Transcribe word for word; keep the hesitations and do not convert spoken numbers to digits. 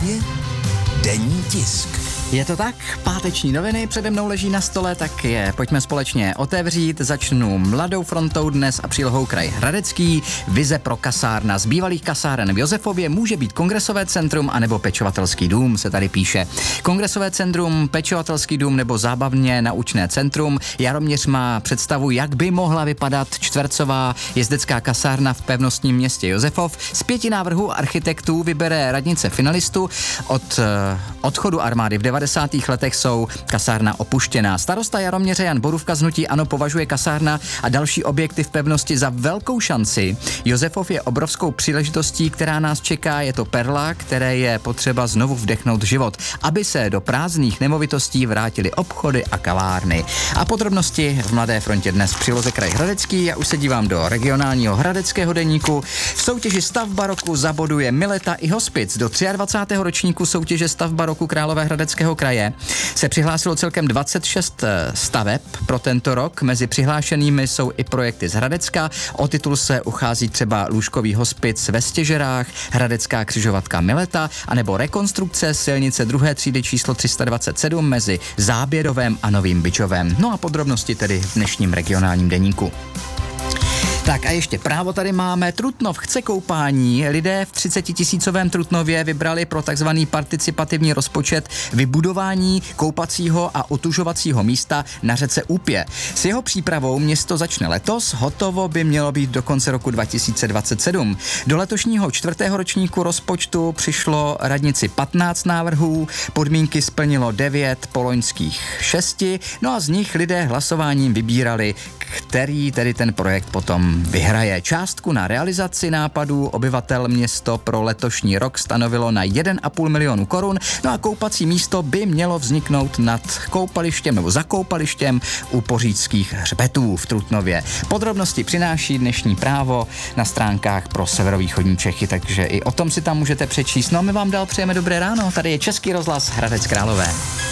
Králové denní tisk. Je to tak, páteční noviny přede mnou leží na stole, tak je pojďme společně otevřít. Začnu Mladou frontou dnes a přílohou kraj Hradecký. Vize pro kasárna. Z bývalých kasáren v Josefově může být kongresové centrum anebo pečovatelský dům, se tady píše. Kongresové centrum, pečovatelský dům nebo zábavně naučné centrum. Jaroměř má představu, jak by mohla vypadat čtvercová jezdecká kasárna v pevnostním městě Josefov. Z pěti návrhů architektů vybere radnice finalistu. Od uh, odchodu armády v devadesátých letech jsou kasárna opuštěná. Starosta Jaroměře Jan Borůvka z hnutí ANO považuje kasárna a další objekty v pevnosti za velkou šanci. Josefov je obrovskou příležitostí, která nás čeká. Je to perla, které je potřeba znovu vdechnout život, aby se do prázdných nemovitostí vrátily obchody a kavárny. A podrobnosti v Mladé frontě dnes v příloze kraj Hradecký. Já už se dívám do regionálního hradeckého deníku. V soutěži Stavba roku zaboduje Mileta i Hospic. Do dvacátého třetího ročníku soutěže Stavba roku Královéhradeckého kraje se přihlásilo celkem dvacet šest staveb pro tento rok. Mezi přihlášenými jsou i projekty z Hradecka. O titul se uchází třeba lůžkový hospic ve Stěžerách, Hradecká křižovatka Mileta, anebo rekonstrukce silnice druhé třídy číslo tři sta dvacet sedm mezi Záběrovem a Novým Byčovem. No a podrobnosti tedy v dnešním regionálním deníku. Tak a ještě právo tady máme. Trutnov chce koupání. Lidé v třicetitisícovém Trutnově vybrali pro takzvaný participativní rozpočet vybudování koupacího a otužovacího místa na řece Úpě. S jeho přípravou město začne letos, hotovo by mělo být do konce roku dva tisíce dvacet sedm. Do letošního čtvrtého ročníku rozpočtu přišlo radnici patnáct návrhů, podmínky splnilo devět, po loňských šesti, no a z nich lidé hlasováním vybírali, který tedy ten projekt potom vyhraje. Částku na realizaci nápadů obyvatel město pro letošní rok stanovilo na jeden a půl milionu korun, no a koupací místo by mělo vzniknout nad koupalištěm nebo za koupalištěm u Poříckých hřbetů v Trutnově. Podrobnosti přináší dnešní právo na stránkách pro severovýchodní Čechy, takže i o tom si tam můžete přečíst. No a my vám dál přejeme dobré ráno, tady je Český rozhlas Hradec Králové.